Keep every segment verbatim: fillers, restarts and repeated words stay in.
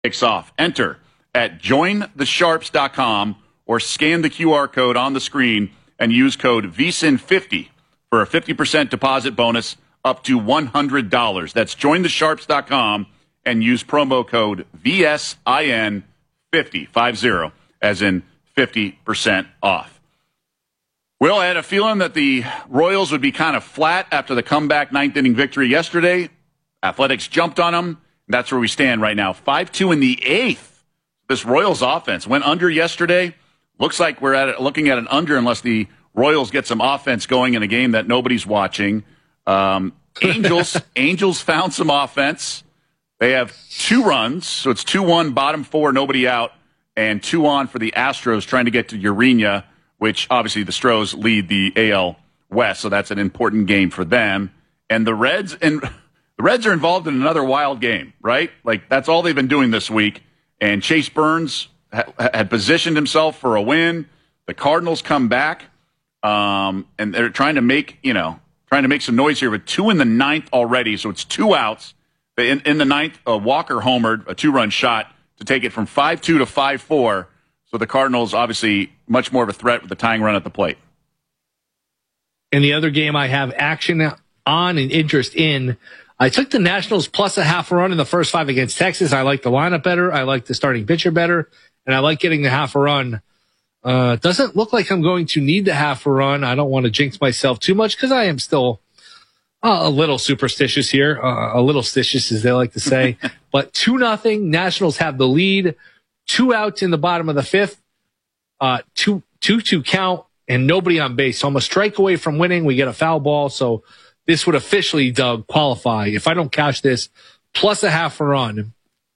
kicks off. Enter at join the sharps dot com or scan the Q R code on the screen and use code V S I N fifty for a fifty percent deposit bonus up to one hundred dollars. That's join the sharps dot com and use promo code V S I N fifty, five zero, as in fifty percent off. Will, I had a feeling that the Royals would be kind of flat after the comeback ninth inning victory yesterday. Athletics jumped on them. That's where we stand right now. five two in the eighth. This Royals offense went under yesterday. Looks like we're at it, looking at an under unless the Royals get some offense going in a game that nobody's watching. Um, Angels, Angels found some offense. They have two runs, so it's two one, bottom four, nobody out, and two on for the Astros trying to get to Urena, which obviously the Stros lead the A L West, so that's an important game for them. And the Reds and the Reds are involved in another wild game, right? Like that's all they've been doing this week. And Chase Burns ha- had positioned himself for a win. The Cardinals come back, um, and they're trying to make you know trying to make some noise here with two in the ninth already, so it's two outs. In, in the ninth, uh, Walker homered a two-run shot to take it from five two to five four. So the Cardinals obviously much more of a threat with the tying run at the plate. In the other game I have action on and interest in, I took the Nationals plus a half a run in the first five against Texas. I like the lineup better. I like the starting pitcher better. And I like getting the half a run. Uh, doesn't look like I'm going to need the half a run. I don't want to jinx myself too much because I am still uh, a little superstitious here. Uh, a little stitious, as they like to say. But two nothing. Nationals have the lead. Two outs in the bottom of the fifth. Uh, two, two, two count and nobody on base. So I'm a strike away from winning. We get a foul ball. So this would officially, Doug, qualify. If I don't cash this, plus a half a run,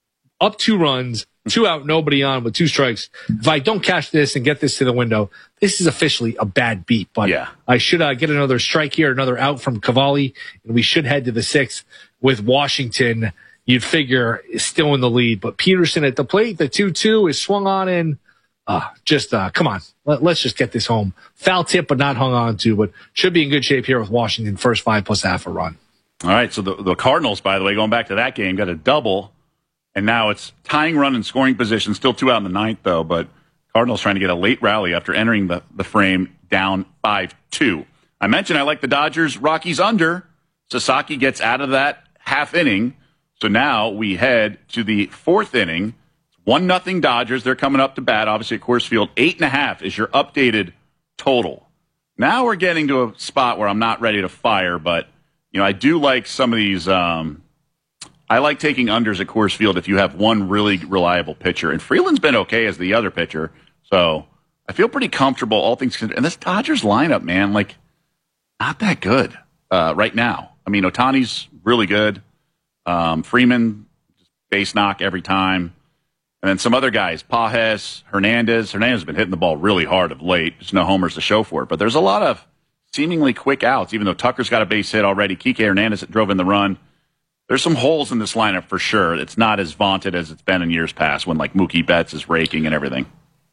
up two runs, two out, nobody on with two strikes. If I don't cash this and get this to the window, this is officially a bad beat. But yeah. I should uh, get another strike here, another out from Cavalli, and we should head to the sixth with Washington. You'd figure is still in the lead. But Peterson at the plate, the two two is swung on in. Uh, just, uh, come on. Let, let's just get this home. Foul tip, but not hung on to, but should be in good shape here with Washington. First five plus half a run. All right. So the, the Cardinals, by the way, going back to that game, got a double. And now it's tying run and scoring position. Still two out in the ninth, though. But Cardinals trying to get a late rally after entering the, the frame down five two. I mentioned I like the Dodgers. Rockies under. Sasaki gets out of that half inning. So now we head to the fourth inning. One nothing Dodgers. They're coming up to bat, obviously at Coors Field. Eight and a half is your updated total. Now we're getting to a spot where I'm not ready to fire, but you know I do like some of these. Um, I like taking unders at Coors Field if you have one really reliable pitcher, and Freeland's been okay as the other pitcher, so I feel pretty comfortable. All things considered, and this Dodgers lineup, man, like not that good uh, right now. I mean, Ohtani's really good. Um, Freeman, just base knock every time. And then some other guys, Pajes, Hernandez. Hernandez has been hitting the ball really hard of late. There's no homers to show for it. But there's a lot of seemingly quick outs, even though Tucker's got a base hit already. Kike Hernandez drove in the run. There's some holes in this lineup for sure. It's not as vaunted as it's been in years past when, like, Mookie Betts is raking and everything.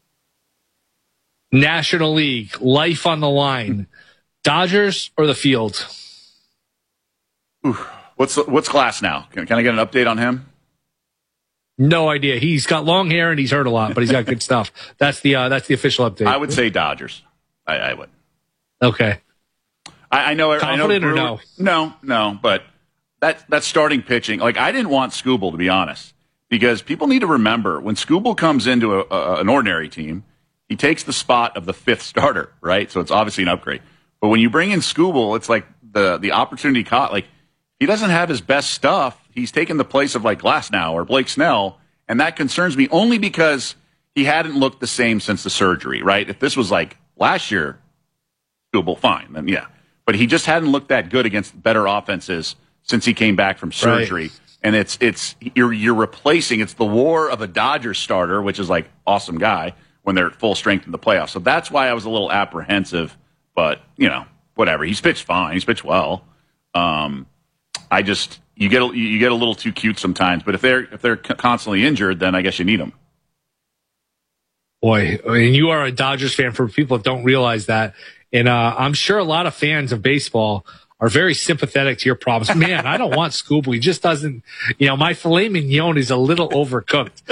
National League, life on the line. Dodgers or the field? Ooh. What's what's Glass now? Can, can I get an update on him? No idea. He's got long hair and he's hurt a lot, but he's got good stuff. That's the uh, that's the official update. I would say Dodgers. I, I would. Okay. I, I know. Confident I know or no? No, no. But that that starting pitching, like I didn't want Skubal to be honest, because people need to remember when Skubal comes into a, a, an ordinary team, he takes the spot of the fifth starter, right? So it's obviously an upgrade. But when you bring in Skubal, it's like the the opportunity caught. Like he doesn't have his best stuff. He's taken the place of like Glasnow or Blake Snell, and that concerns me only because he hadn't looked the same since the surgery, right? If this was like last year, Skubal, fine, then yeah. But he just hadn't looked that good against better offenses since he came back from surgery. Right. And it's it's you're you're replacing it's the war of a Dodgers starter, which is like awesome guy when they're at full strength in the playoffs. So that's why I was a little apprehensive. But you know, whatever. He's pitched fine. He's pitched well. Um, I just you get a, you get a little too cute sometimes. But if they're if they're constantly injured, then I guess you need them. Boy, I mean, you are a Dodgers fan. For people that don't realize that, and uh, I'm sure a lot of fans of baseball are very sympathetic to your problems. Man, I don't want Scooby. He just doesn't, you know, my filet mignon is a little overcooked.